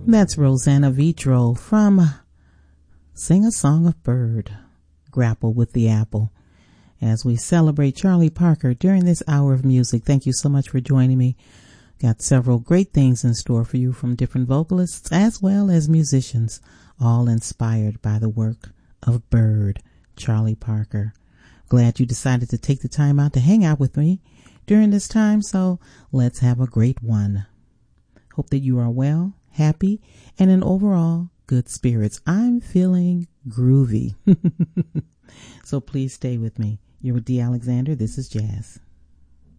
That's Rosanna Vitro from Sing a Song of Bird, Grapple with the Apple, as we celebrate Charlie Parker during this hour of music. Thank you so much for joining me. Got several great things in store for you from different vocalists as well as musicians, all inspired by the work of Bird, Charlie Parker. Glad you decided to take the time out to hang out with me during this time, so let's have a great one. Hope that you are well, happy, and in overall good spirits. I'm feeling groovy. So please stay with me. You're with Dee Alexander. This is Jazz.